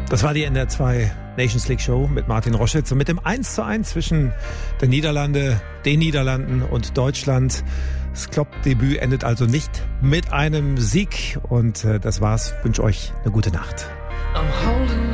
Das war die NDR 2 Nations League Show mit Martin Roschitz und mit dem 1:1 zwischen den Niederlanden und Deutschland. Das Klopp-Debüt endet also nicht mit einem Sieg und das war's. Ich wünsche euch eine gute Nacht. I'm holding